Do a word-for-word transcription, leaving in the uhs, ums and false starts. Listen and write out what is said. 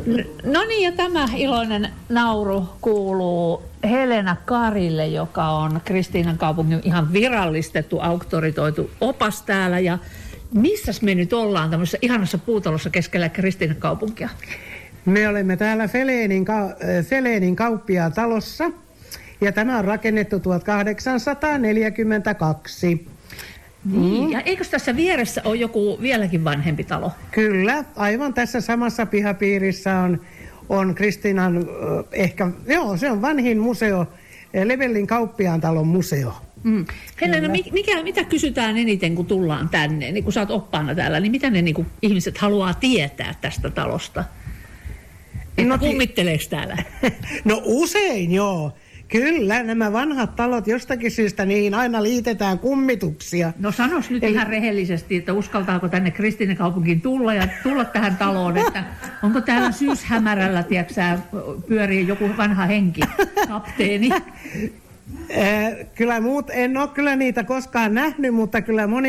No niin, ja tämä iloinen nauru kuuluu Helena Karille, joka on Kristiinankaupungin ihan virallistettu, auktoritoitu opas täällä. Ja missäs me nyt ollaan tämmöisessä ihanassa puutalossa keskellä Kristiinankaupunkia? Me olemme täällä Feleenin, Feleenin kauppiaan talossa, ja tämä on rakennettu tuhatkahdeksansataaneljäkymmentäkaksi. Niin, mm. Ja eikös tässä vieressä ole joku vieläkin vanhempi talo? Kyllä, aivan tässä samassa pihapiirissä on, on Kristiinan, ehkä, joo, se on vanhin museo, Levellin kauppiaan talon museo. Mm. Helena, mikä, mitä kysytään eniten, kun tullaan tänne, niin kun sä oot oppaana täällä, niin mitä ne niin kun ihmiset haluaa tietää tästä talosta? Että no, kummitteleeko täällä? No usein, joo. Kyllä, nämä vanhat talot jostakin syystä, niihin aina liitetään kummituksia. No sanos nyt Eli... ihan rehellisesti, että uskaltaako tänne Kristiinankaupunkiin tulla ja tulla tähän taloon, että onko täällä syyshämärällä, tiedätkö, pyörii joku vanha henki, kapteeni? Kyllä muut, en ole kyllä niitä koskaan nähnyt, mutta kyllä moni